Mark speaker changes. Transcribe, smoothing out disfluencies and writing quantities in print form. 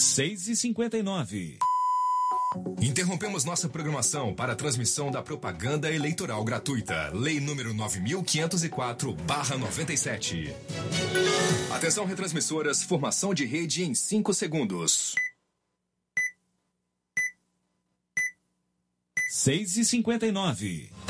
Speaker 1: 6h59.
Speaker 2: Interrompemos nossa programação para a transmissão da propaganda eleitoral gratuita. Lei número 9.504/97. Atenção, retransmissoras, formação de rede em 5 segundos.
Speaker 1: 6h59.